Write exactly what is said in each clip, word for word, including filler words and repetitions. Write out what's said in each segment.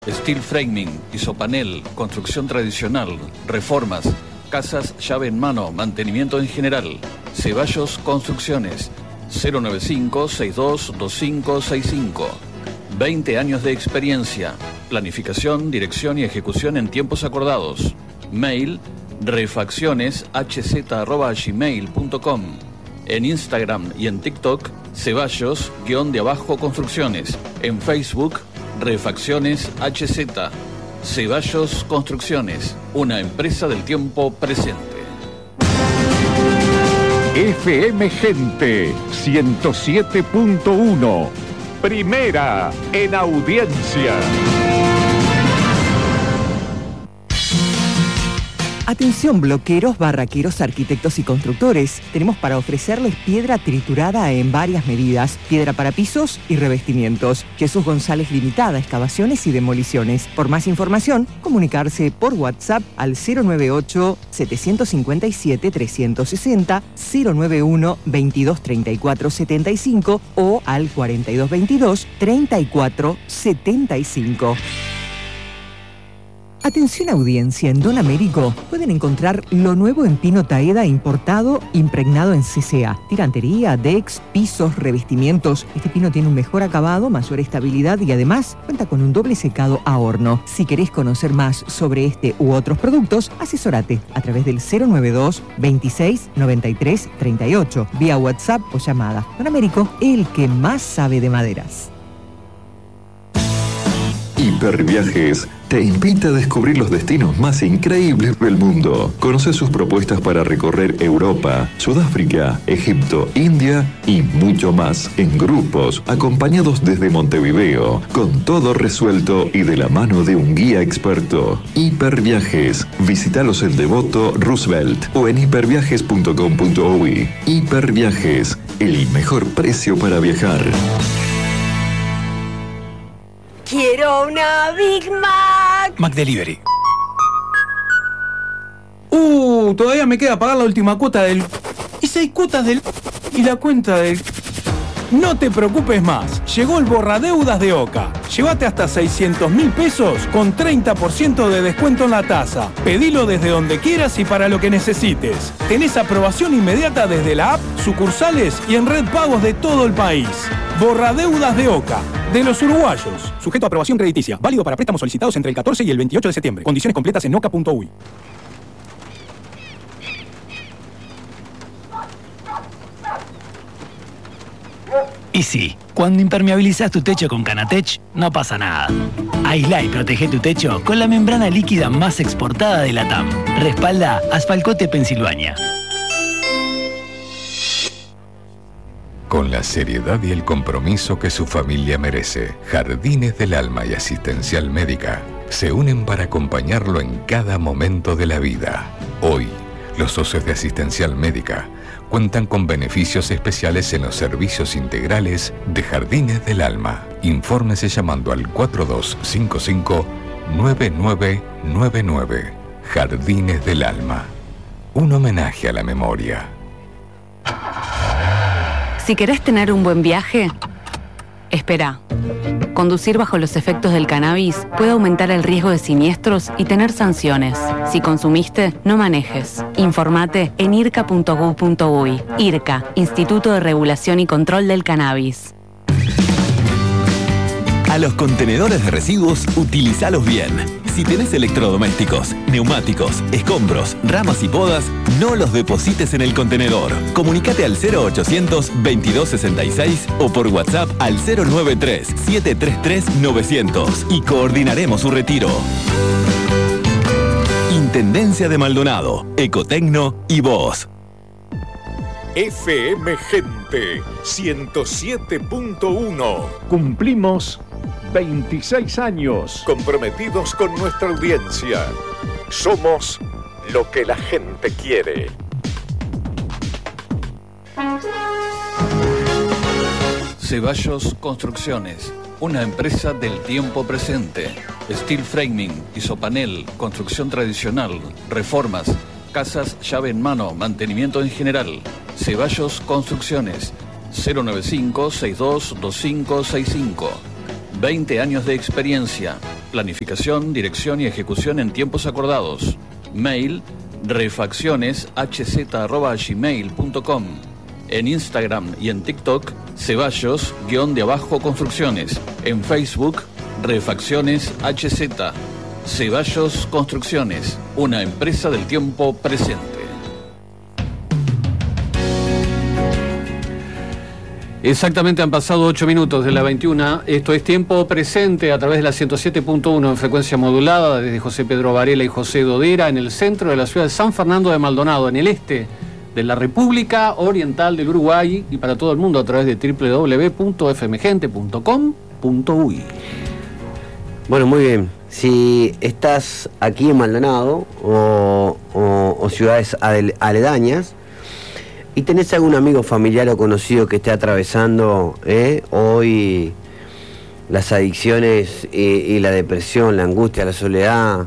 Steel framing, isopanel, construcción tradicional, reformas, casas llave en mano, mantenimiento en general. Ceballos Construcciones, cero nueve cinco, seis dos dos cinco seis cinco. veinte años de experiencia. Planificación, dirección y ejecución en tiempos acordados. Mail, refacciones h z arroba gmail punto com. En Instagram y en TikTok, Ceballos, guión de abajo construcciones. En Facebook, Refacciones H Z. Ceballos Construcciones, una empresa del tiempo presente. F M Gente ciento siete punto uno. Primera en audiencia. Atención bloqueros, barraqueros, arquitectos y constructores. Tenemos para ofrecerles piedra triturada en varias medidas, piedra para pisos y revestimientos. Jesús González Limitada, excavaciones y demoliciones. Por más información, comunicarse por WhatsApp al cero nueve ocho, siete cinco siete, tres seis cero, cero nueve uno, veintidós treinta y cuatro setenta y cinco o al cuarenta y dos veintidós, treinta y cuatro setenta y cinco. Atención audiencia, en Don Américo pueden encontrar lo nuevo en pino taeda importado, impregnado en C C A. Tirantería, decks, pisos, revestimientos. Este pino tiene un mejor acabado, mayor estabilidad y además cuenta con un doble secado a horno. Si querés conocer más sobre este u otros productos, asesórate a través del cero nueve dos, veintiséis, noventa y tres, treinta y ocho, vía WhatsApp o llamada. Don Américo, el que más sabe de maderas. Hiperviajes te invita a descubrir los destinos más increíbles del mundo. Conoce sus propuestas para recorrer Europa, Sudáfrica, Egipto, India y mucho más en grupos, acompañados desde Montevideo, con todo resuelto y de la mano de un guía experto. Hiperviajes. Visítalos en Devoto, Roosevelt o en hiperviajes punto com punto uy. Hiperviajes, el mejor precio para viajar. Quiero una Big Mac. McDelivery. Uh, todavía me queda pagar la última cuota del... Y seis cuotas del... Y la cuenta del... No te preocupes más. Llegó el borradeudas de Oca. Llévate hasta seiscientos mil pesos con treinta por ciento de descuento en la tasa. Pedilo desde donde quieras y para lo que necesites. Tenés aprobación inmediata desde la app, sucursales y en red pagos de todo el país. Borradeudas de Oca. De los uruguayos. Sujeto a aprobación crediticia. Válido para préstamos solicitados entre el catorce y el veintiocho de septiembre. Condiciones completas en oca punto uy. Y sí, cuando impermeabilizas tu techo con Canatech, no pasa nada. Aislá y protege tu techo con la membrana líquida más exportada de la T A M. Respalda Asfalcote Pensilvania. Con la seriedad y el compromiso que su familia merece, Jardines del Alma y Asistencial Médica se unen para acompañarlo en cada momento de la vida. Hoy, los socios de Asistencial Médica cuentan con beneficios especiales en los servicios integrales de Jardines del Alma. Infórmese llamando al cuatro dos cinco cinco, nueve nueve nueve nueve. Jardines del Alma. Un homenaje a la memoria. Si querés tener un buen viaje, espera. Conducir bajo los efectos del cannabis puede aumentar el riesgo de siniestros y tener sanciones. Si consumiste, no manejes. Informate en irca punto gob punto uy. IRCA, Instituto de Regulación y Control del Cannabis. A los contenedores de residuos, utilizalos bien. Si tenés electrodomésticos, neumáticos, escombros, ramas y podas, no los deposites en el contenedor. Comunicate al cero ochocientos, veintidós sesenta y seis o por WhatsApp al cero noventa y tres, setecientos treinta y tres, novecientos y coordinaremos su retiro. Intendencia de Maldonado, Ecotecno y vos. F M Gente ciento siete punto uno. Cumplimos veintiséis años comprometidos con nuestra audiencia. Somos lo que la gente quiere. Ceballos Construcciones, una empresa del tiempo presente. Steel framing, isopanel, construcción tradicional, reformas, casas llave en mano, mantenimiento en general. Ceballos Construcciones, cero nueve cinco, seis dos dos cinco seis cinco. veinte años de experiencia. Planificación, dirección y ejecución en tiempos acordados. Mail refacciones h z arroba gmail punto com. En Instagram y en TikTok, Ceballos, guión de abajo construcciones. En Facebook, Refacciones H Z. Ceballos Construcciones, una empresa del tiempo presente. Exactamente, han pasado ocho minutos de la veintiuna. Esto es Tiempo Presente a través de la ciento siete punto uno en frecuencia modulada desde José Pedro Varela y José Dodera en el centro de la ciudad de San Fernando de Maldonado, en el este de la República Oriental del Uruguay, y para todo el mundo a través de doble u doble u doble u punto f m gente punto com punto u y. Bueno, muy bien. Si estás aquí en Maldonado o, o, o ciudades aledañas y tenés algún amigo familiar o conocido que esté atravesando eh, hoy las adicciones y, y la depresión, la angustia, la soledad,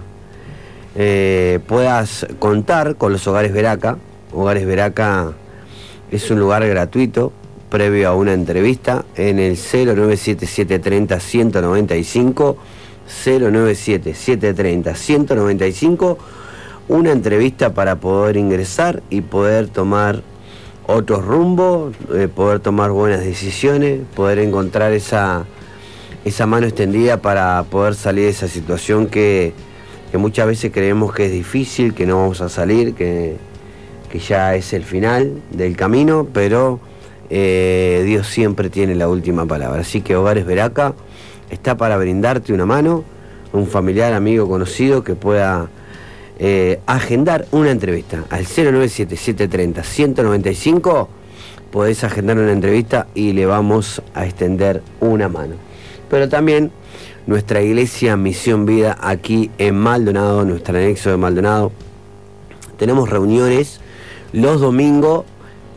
eh, puedas contar con los Hogares Veraca. Hogares Veraca es un lugar gratuito previo a una entrevista en el cero nueve siete siete tres cero uno uno nueve cinco, cero nueve siete siete tres cero uno uno nueve cinco, una entrevista para poder ingresar y poder tomar otro rumbo, eh, poder tomar buenas decisiones, poder encontrar esa, esa mano extendida para poder salir de esa situación que, que muchas veces creemos que es difícil, que no vamos a salir, que, que ya es el final del camino, pero eh, Dios siempre tiene la última palabra. Así que Hogares Veraca está para brindarte una mano, un familiar, amigo, conocido que pueda Eh, agendar una entrevista al cero nueve siete siete tres cero uno uno nueve cinco. Podés agendar una entrevista y le vamos a extender una mano. Pero también nuestra iglesia Misión Vida aquí en Maldonado, nuestro anexo de Maldonado, tenemos reuniones los domingos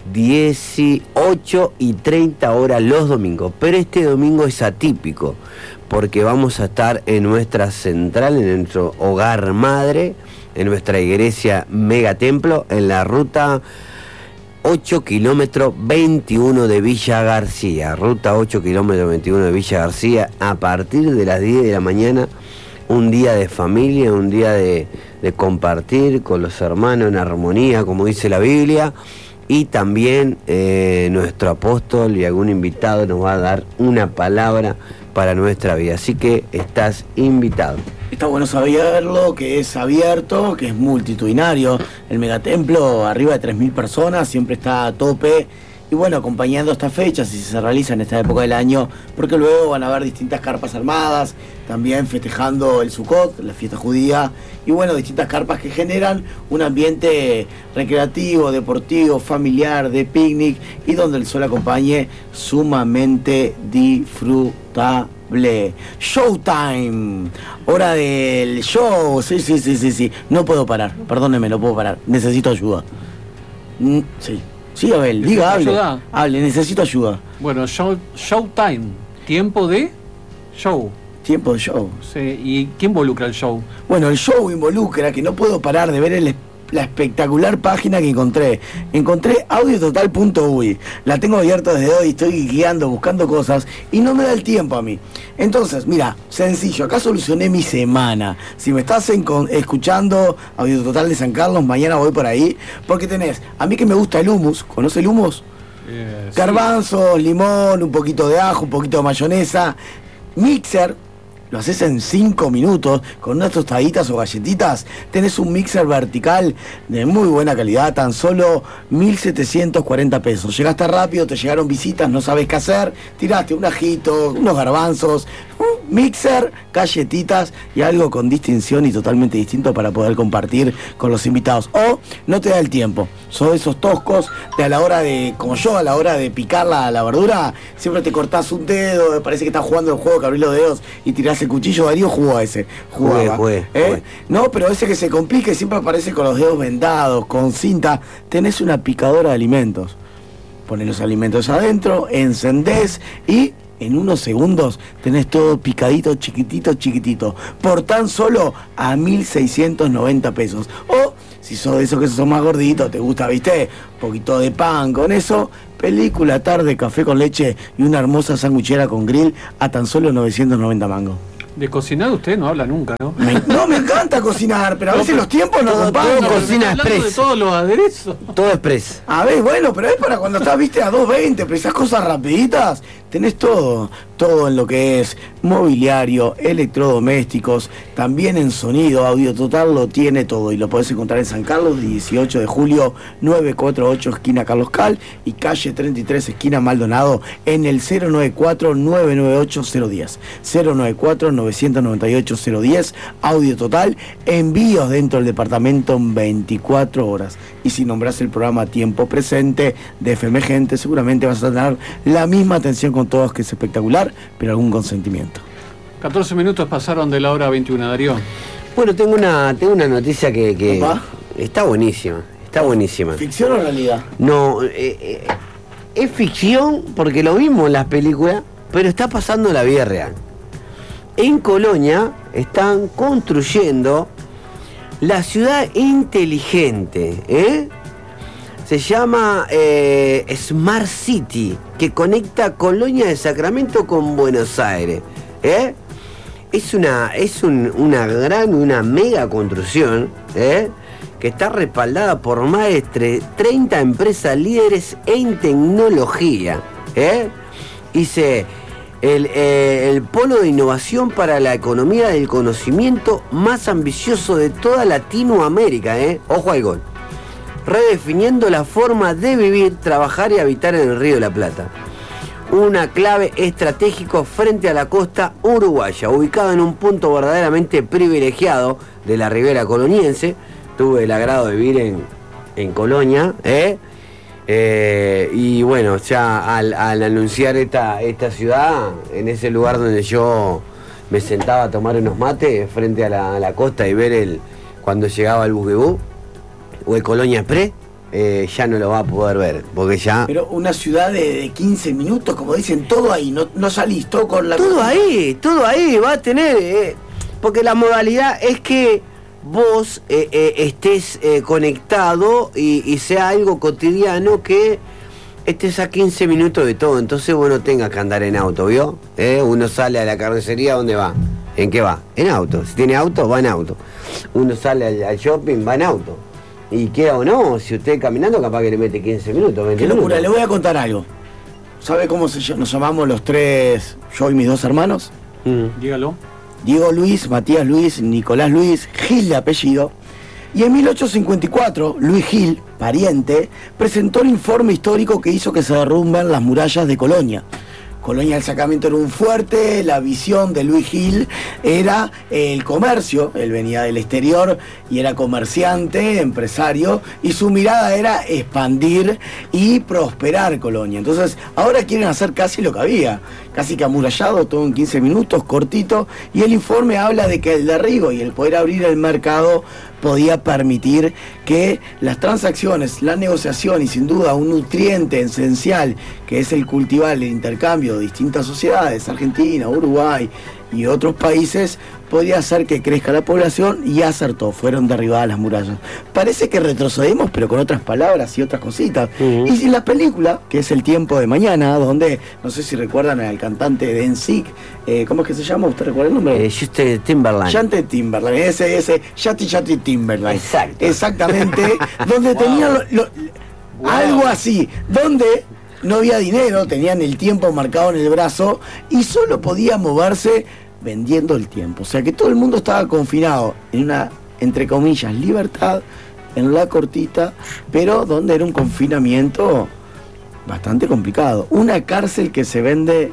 dieciocho y treinta horas los domingos, pero este domingo es atípico porque vamos a estar en nuestra central, en nuestro hogar madre, en nuestra iglesia Mega Templo, en la ruta ocho kilómetros veintiuno de Villa García. Ruta ocho kilómetros veintiuno de Villa García, a partir de las diez de la mañana, un día de familia, un día de, de compartir con los hermanos en armonía, como dice la Biblia, y también eh, nuestro apóstol y algún invitado nos va a dar una palabra para nuestra vida. Así que estás invitado. Está bueno saberlo, que es abierto, que es multitudinario. El megatemplo, arriba de tres mil personas, siempre está a tope. Y bueno, acompañando estas fechas, si se realiza en esta época del año, porque luego van a haber distintas carpas armadas, también festejando el Sukkot, la fiesta judía, y bueno, distintas carpas que generan un ambiente recreativo, deportivo, familiar, de picnic, y donde el sol acompañe, sumamente disfrutable. Showtime, hora del show, sí, sí, sí, sí, sí, no puedo parar, perdóneme, no puedo parar, necesito ayuda. Mm, sí. Sí, Abel, diga, hable, ayuda? hable, necesito ayuda. Bueno, show, Showtime, tiempo de show. Tiempo de show. Sí, ¿y qué involucra el show? Bueno, el show involucra que no puedo parar de ver el, la espectacular página que encontré. Encontré audiototal punto u y. La tengo abierta desde hoy, estoy guiando, buscando cosas y no me da el tiempo a mí. Entonces, mira, sencillo, acá solucioné mi semana. Si me estás en, con, escuchando Audiototal de San Carlos, mañana voy por ahí, porque tenés, a mí que me gusta el hummus, ¿conoce el hummus? Eh, Garbanzos, sí. Limón, un poquito de ajo, un poquito de mayonesa, mixer. Lo haces en cinco minutos con unas tostaditas o galletitas. Tenés un mixer vertical de muy buena calidad, tan solo mil setecientos cuarenta pesos. Llegaste rápido, te llegaron visitas, no sabes qué hacer, tiraste un ajito, unos garbanzos, un mixer, galletitas y algo con distinción y totalmente distinto para poder compartir con los invitados. O no te da el tiempo, sos esos toscos de a la hora de, como yo, a la hora de picar la, la verdura, siempre te cortás un dedo, parece que estás jugando el juego que abrís los dedos y tirás el cuchillo. Darío jugó a ese, jugaba, jugué, jugué, ¿eh? jugué. No, pero ese que se complique siempre aparece con los dedos vendados, con cinta. Tenés una picadora de alimentos, ponés los alimentos adentro, encendés y en unos segundos tenés todo picadito, chiquitito, chiquitito, por tan solo a mil seiscientos noventa pesos. O si sos de esos que son más gorditos, te gusta, viste, un poquito de pan con eso, película, tarde, café con leche y una hermosa sanguchera con grill a tan solo novecientos noventa mangos. De cocinar usted no habla nunca, ¿no? Me, no, me encanta cocinar, pero a veces los tiempos no acompañan. Todo cocina express. De todos los aderezos. Todo express. A ver, bueno, pero es para cuando estás, viste, a dos veinte, pero esas cosas rapiditas, tenés todo, todo en lo que es mobiliario, electrodomésticos, también en sonido, Audio Total lo tiene todo y lo podés encontrar en San Carlos, dieciocho de julio, novecientos cuarenta y ocho, esquina Carlos Cal, y calle treinta y tres, esquina Maldonado, en el cero noventa y cuatro, nueve nueve ocho, cero diez, cero noventa y cuatro, nueve nueve ocho, cero diez, Audio Total, envíos dentro del departamento en veinticuatro horas. Y si nombras el programa Tiempo Presente de F M Gente, seguramente vas a tener la misma atención con todos, que es espectacular, pero algún consentimiento. catorce minutos pasaron de la hora veintiuna, Darío. Bueno, tengo una, tengo una noticia que, que está buenísima, está buenísima. ¿Ficción o realidad? No, eh, eh, es ficción porque lo vimos en las películas, pero está pasando en la vida real. En Colonia están construyendo la ciudad inteligente, ¿eh? Se llama eh, Smart City, que conecta Colonia de Sacramento con Buenos Aires, ¿eh? Es una, es un, una gran, una mega construcción, ¿eh? Que está respaldada por más de treinta empresas líderes en tecnología, ¿eh? Dice, el, eh, el polo de innovación para la economía del conocimiento más ambicioso de toda Latinoamérica, ¿eh? Ojo al gol. Redefiniendo la forma de vivir, trabajar y habitar en el Río de la Plata. Una clave estratégico frente a la costa uruguaya, ubicado en un punto verdaderamente privilegiado de la ribera coloniense. Tuve el agrado de vivir en, en Colonia, ¿eh? Eh, y bueno, ya al, al anunciar esta, esta ciudad, en ese lugar donde yo me sentaba a tomar unos mates frente a la, a la costa y ver el cuando llegaba el buquebú o el Colonia Express, eh, ya no lo va a poder ver, porque ya... Pero una ciudad de, de quince minutos, como dicen, todo ahí, no, no salís, todo con la... Todo ahí, todo ahí, va a tener... Eh, porque la modalidad es que vos eh, eh, estés eh, conectado y, y sea algo cotidiano, que estés a quince minutos de todo, entonces vos no tengas que andar en auto, ¿vio? ¿Eh? Uno sale a la carnicería, ¿dónde va? ¿En qué va? En auto. Si tiene auto, va en auto. Uno sale al, al shopping, va en auto. Y queda o no, si usted caminando, capaz que le mete quince minutos, veinte Qué locura, minutos. le voy a contar algo. ¿Sabe cómo se, nos llamamos los tres, yo y mis dos hermanos? Mm. Dígalo. Diego Luis, Matías Luis, Nicolás Luis, Gil de apellido. Y en mil ochocientos cincuenta y cuatro, Luis Gil, pariente, presentó el informe histórico que hizo que se derrumben las murallas de Colonia. Colonia del Sacramento era un fuerte, la visión de Luis Gil era el comercio, él venía del exterior y era comerciante, empresario, y su mirada era expandir y prosperar Colonia. Entonces, ahora quieren hacer casi lo que había, casi que amurallado, todo en quince minutos, cortito, y el informe habla de que el derribo y el poder abrir el mercado podía permitir que las transacciones, la negociación y sin duda un nutriente esencial que es el cultivar el intercambio de distintas sociedades, Argentina, Uruguay y otros países, podría hacer que crezca la población, y acertó, fueron derribadas las murallas. Parece que retrocedemos, pero con otras palabras y otras cositas. Uh-huh. Y en la película, que es El Tiempo de Mañana, donde, no sé si recuerdan al cantante de N Sync, eh, ¿cómo es que se llama? ¿Usted recuerda el nombre? Eh, Justin Timberlake. Justin Timberlake, ese, ese, Yati Yati Timberlake. Exacto. Exactamente, donde wow. tenían lo, lo, wow. algo así, donde no había dinero, tenían el tiempo marcado en el brazo y solo podía moverse vendiendo el tiempo. O sea que todo el mundo estaba confinado en una, entre comillas, libertad, en la cortita, pero donde era un confinamiento bastante complicado. Una cárcel que se vende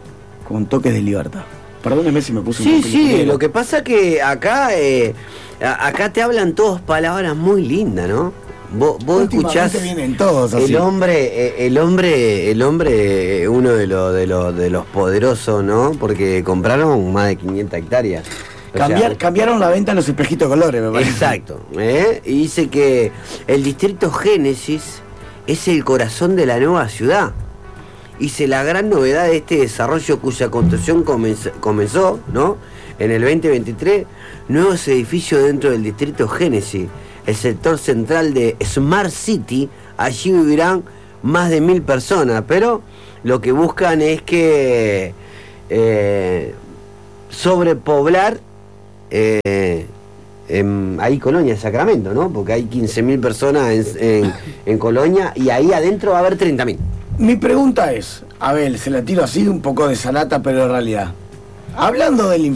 con toques de libertad. Perdóneme si me puse sí, un Sí, sí, lo que pasa que acá, eh, acá te hablan todas palabras muy lindas, ¿no? Vos, vos escuchás vienen todos así. el hombre, el hombre, el hombre, uno de los de los de los poderosos, ¿no? Porque compraron más de quinientas hectáreas. Cambiar, sea, cambiaron la venta en los espejitos de colores, me parece. Exacto. ¿eh? Y dice que el distrito Génesis es el corazón de la nueva ciudad. Dice, la gran novedad de este desarrollo, cuya construcción comenzó, comenzó ¿no? en el veinte veintitrés, nuevos edificios dentro del distrito Génesis, el sector central de Smart City. Allí vivirán más de mil personas, pero lo que buscan es que eh, sobrepoblar eh, en, ahí Colonia, Sacramento, ¿no? Porque hay quince mil personas en, en, en Colonia y ahí adentro va a haber treinta mil. Mi pregunta es, a ver, se la tiro así un poco de sanata, pero en realidad, hablando del